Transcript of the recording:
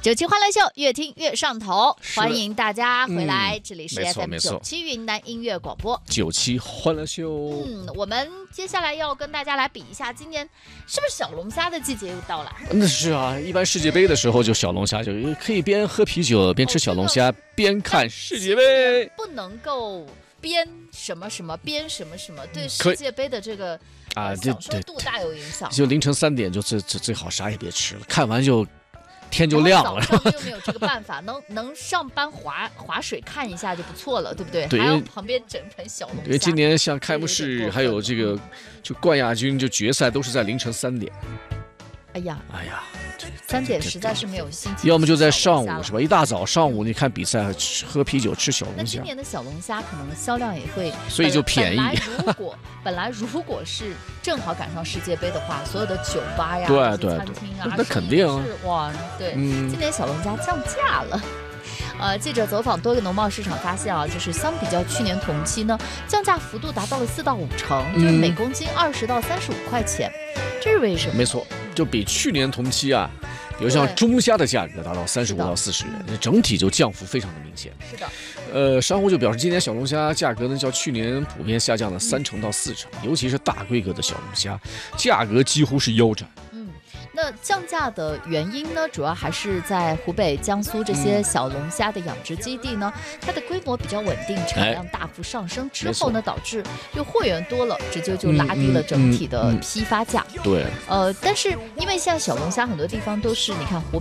九七欢乐秀，越听越上头，欢迎大家回来，这里是 FM97云南音乐广播 97欢乐秀。 我们接下来要跟大家来比一下，今年是不是小龙虾的季节又到了？ 那是啊，一般世界杯的时候就小龙虾，就可以边喝啤酒边吃小龙虾，边看世界杯。 不能够边什么什么边什么什么，对世界杯的这个享受度大有影响。 就凌晨3点就最好啥也别吃了，看完就天就亮了。 早上又没有这个办法，能上班划水看一下就不错了，对不对？ 对， 还有旁边整盆小龙虾。 因为今年像开幕式还有这个就冠亚军就决赛都是在凌晨3点。 哎呀，3点实在是没有心情。 要么就在上午是吧？一大早上午你看比赛，喝啤酒吃小龙虾。 那今年的小龙虾可能销量也会， 所以就便宜。 本来如果是正好赶上世界杯的话，所有的酒吧呀、 对餐厅啊， 那肯定是哇，对，今年小龙虾降价了。记者走访多个农贸市场发现啊，就是相比较去年同期呢，降价幅度达到了4到5成，就是每公斤20到35块钱，这是为什么？ 没错，就比去年同期啊，比如像中虾的价格达到35到40元，整体就降幅非常的明显。 是的， 商户就表示，今年小龙虾价格呢较去年普遍下降了3成到4成，尤其是大规格的小龙虾，价格几乎是腰斩。 那降价的原因呢，主要还是在湖北、江苏这些小龙虾的养殖基地呢，它的规模比较稳定，产量大幅上升之后呢，导致就货源多了，直接就拉低了整体的批发价。 对， 但是因为现在小龙虾很多地方都是，你看湖